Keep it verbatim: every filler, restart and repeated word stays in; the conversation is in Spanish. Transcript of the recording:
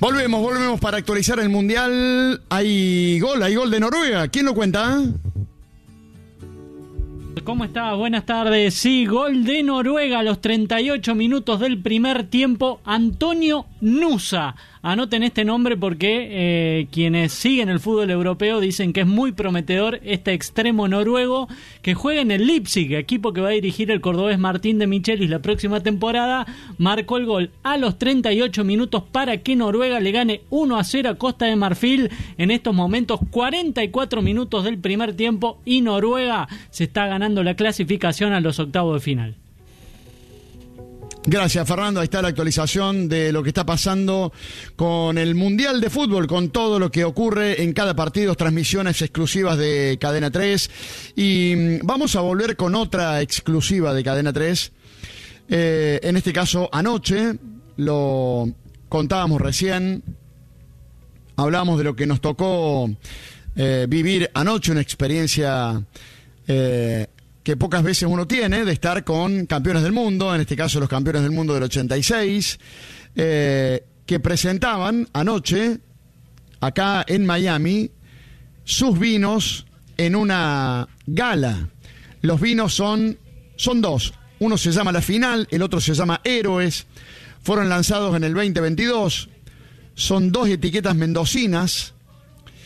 Volvemos, volvemos para actualizar el Mundial. Hay gol, hay gol de Noruega. ¿Quién lo cuenta? ¿Cómo está? Buenas tardes. Sí, gol de Noruega a los treinta y ocho minutos del primer tiempo. Antonio Nusa. Anoten este nombre porque eh, quienes siguen el fútbol europeo dicen que es muy prometedor este extremo noruego que juega en el Leipzig, equipo que va a dirigir el cordobés Martín de Michelis la próxima temporada. Marcó el gol a los treinta y ocho minutos para que Noruega le gane uno a cero a Costa de Marfil. En estos momentos, cuarenta y cuatro minutos del primer tiempo y Noruega se está ganando la clasificación a los octavos de final. Gracias, Fernando. Ahí está la actualización de lo que está pasando con el Mundial de Fútbol, con todo lo que ocurre en cada partido, transmisiones exclusivas de Cadena tres. Y vamos a volver con otra exclusiva de Cadena tres. Eh, en este caso, anoche, lo contábamos recién, hablábamos de lo que nos tocó eh, vivir anoche, una experiencia Eh, que pocas veces uno tiene, de estar con campeones del mundo, en este caso los campeones del mundo del ochenta y seis, eh, que presentaban anoche, acá en Miami, sus vinos en una gala. Los vinos son, son dos, uno se llama La Final, el otro se llama Héroes, fueron lanzados en el veinte veintidós, son dos etiquetas mendocinas,